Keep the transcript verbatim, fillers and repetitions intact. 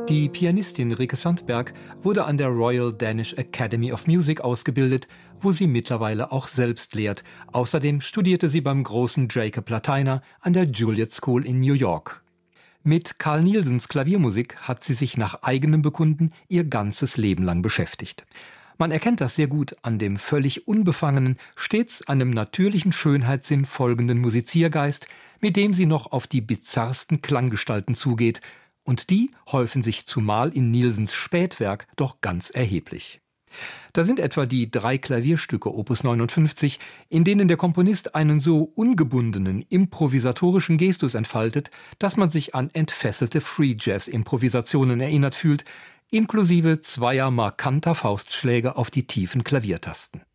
Die Pianistin Rikke Sandberg wurde an der Royal Danish Academy of Music ausgebildet, wo sie mittlerweile auch selbst lehrt. Außerdem studierte sie beim großen Jacob Lateiner an der Juilliard School in New York. Mit Carl Nielsens Klaviermusik hat sie sich nach eigenem Bekunden ihr ganzes Leben lang beschäftigt. Man erkennt das sehr gut an dem völlig unbefangenen, stets einem natürlichen Schönheitssinn folgenden Musiziergeist, mit dem sie noch auf die bizarrsten Klanggestalten zugeht. Und die häufen sich zumal in Nielsens Spätwerk doch ganz erheblich. Da sind etwa die drei Klavierstücke Opus neunundfünfzig, in denen der Komponist einen so ungebundenen, improvisatorischen Gestus entfaltet, dass man sich an entfesselte Free-Jazz-Improvisationen erinnert fühlt, inklusive zweier markanter Faustschläge auf die tiefen Klaviertasten.